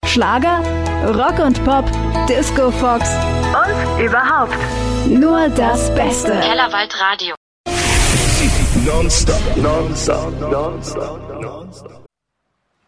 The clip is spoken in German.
Schlager, Rock und Pop, Disco Fox und überhaupt nur das Beste. Kellerwald Radio. Non-stop.